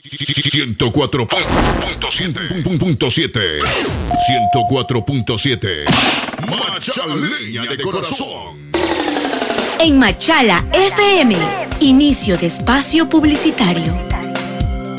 104.7. 104.7. Machaleña de corazón. En Machala FM, inicio de espacio publicitario.